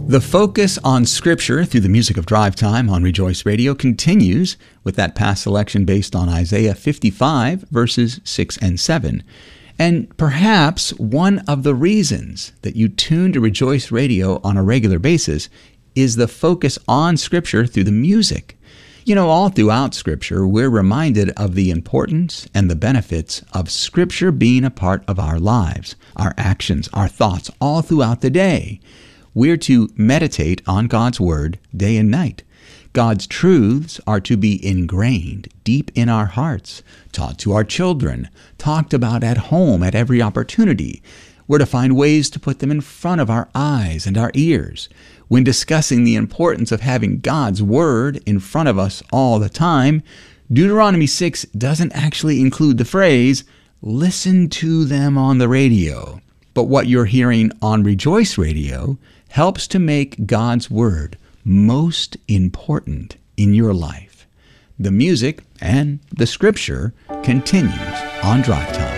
The focus on Scripture through the music of Drive Time on Rejoice Radio continues with that past selection based on Isaiah 55, verses 6 and 7. And perhaps one of the reasons that you tune to Rejoice Radio on a regular basis is the focus on Scripture through the music. You know, all throughout Scripture, we're reminded of the importance and the benefits of Scripture being a part of our lives, our actions, our thoughts, all throughout the day. We're to meditate on God's Word day and night. God's truths are to be ingrained deep in our hearts, taught to our children, talked about at home at every opportunity. We're to find ways to put them in front of our eyes and our ears. When discussing the importance of having God's Word in front of us all the time, Deuteronomy 6 doesn't actually include the phrase, listen to them on the radio. But what you're hearing on Rejoice Radio helps to make God's Word most important in your life. The music and the Scripture continues on Drive Time.